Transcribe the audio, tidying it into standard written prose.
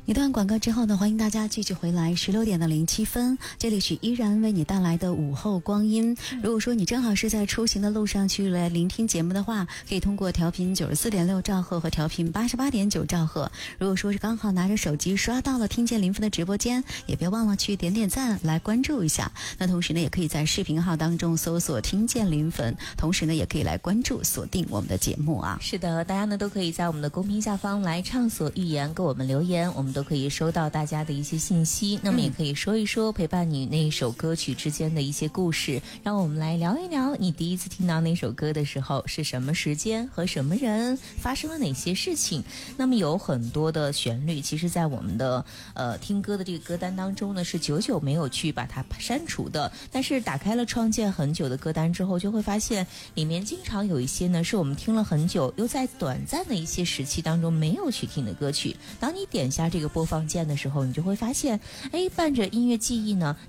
一段广告之后呢，欢迎大家继续回来，16:07，这里是依然为你带来的午后光阴。如果说你正好是在出行的路上去来聆听节目的话，可以通过调频94.6兆赫和调频88.9兆赫。如果说是刚好拿着手机刷到了听见林峰的直播间，也别忘了去点点赞来关注一下。那同时呢，也可以在视频号当中搜索听见林峰，同时呢也可以来关注锁定我们的节目啊。 是的，大家呢都可以在我们的公屏下方来畅所欲言，给我们留言，我们都可以收到大家的一些信息，那么也可以说一说陪伴你那一首歌曲之间的一些故事，让我们来聊一聊你第一次听到那首歌的时候是什么时间和什么人，发生了哪些事情。那么有很多的旋律其实在我们的听歌的这个歌单当中呢是久久没有去把它删除的，但是打开了创建很久的歌单之后，就会发现里面经常有一些呢是我们听了很久又在短暂的一些时期当中没有去听的歌曲。当你点下这个播放键的时候，你就会发现，伴着音乐记忆呢